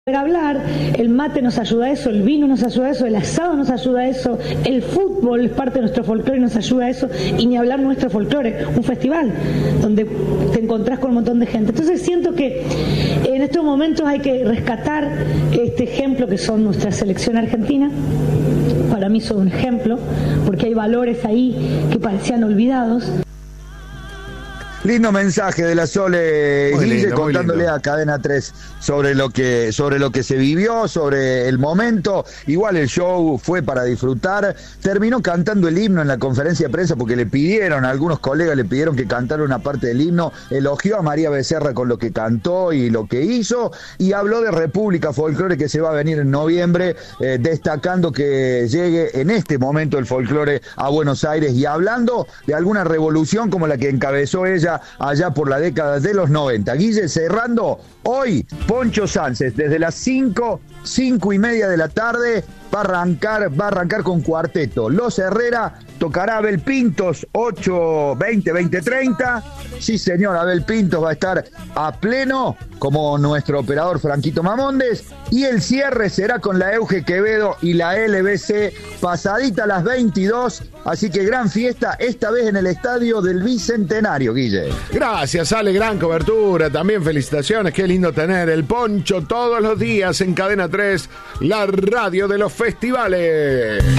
hablar, el mate nos ayuda a eso, el vino nos ayuda a eso, el asado nos ayuda a eso, el fútbol es parte de nuestro folclore y nos ayuda a eso, y ni hablar nuestro folclore, un festival donde te encontrás con un montón de gente. Entonces siento que en estos momentos hay que rescatar este ejemplo que son nuestra selección argentina. Para mí son un ejemplo, porque hay valores ahí que parecían olvidados. Lindo mensaje de la Sole Guille contándole a Cadena 3 sobre lo que se vivió, sobre el momento. Igual el show fue para disfrutar. Terminó cantando el himno en la conferencia de prensa porque le pidieron, algunos colegas le pidieron que cantara una parte del himno. Elogió a María Becerra con lo que cantó y lo que hizo, y habló de República Folclore que se va a venir en noviembre, destacando que llegue en este momento el folclore a Buenos Aires y hablando de alguna revolución como la que encabezó ella allá por la década de los 90. Guille, cerrando, hoy Poncho Sánchez, desde las 5:30 de la tarde, va a arrancar con cuarteto. Los Herrera tocará Abel Pintos, 8:20, 20:30. Sí, señor, Abel Pintos va a estar a pleno, como nuestro operador Franquito Mamondes. Y el cierre será con la Euge Quevedo y la LBC, pasadita a las 22. Así que gran fiesta, esta vez en el Estadio del Bicentenario, Guille. Gracias, Ale, gran cobertura. También felicitaciones, qué lindo tener el Poncho todos los días en Cadena 3, la radio de los festivales.